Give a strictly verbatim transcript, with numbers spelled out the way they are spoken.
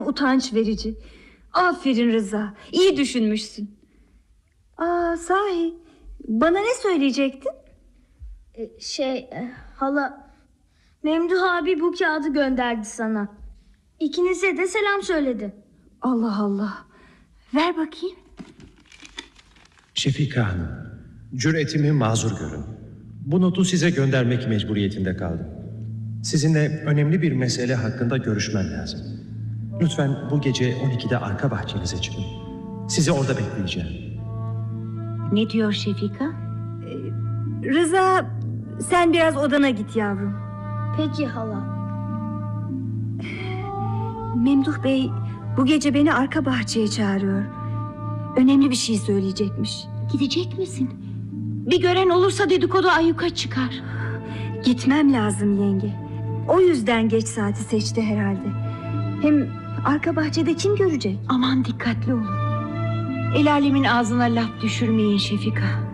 Utanç verici. Aferin Rıza, iyi düşünmüşsün. Aa, sahi bana ne söyleyecektin? Ee, şey e, hala, Memduh abi bu kağıdı gönderdi sana. İkinize de selam söyledi. Allah Allah, ver bakayım. Şefika Hanım, cüretimi mazur görün. Bu notu size göndermek mecburiyetinde kaldım. Sizinle önemli bir mesele hakkında görüşmem lazım. Lütfen bu gece on ikide arka bahçenize çıkın. Sizi orada bekleyeceğim. Ne diyor Şefika? Ee, Rıza, sen biraz odana git yavrum. Peki hala. Memduh Bey bu gece beni arka bahçeye çağırıyor. Önemli bir şey söyleyecekmiş. Gidecek misin? Bir gören olursa dedikodu ayyuka çıkar. Gitmem lazım yenge. O yüzden geç saati seçti herhalde. Hem arka bahçede kim görecek? Aman dikkatli olun. El alemin ağzına laf düşürmeyin Şefika.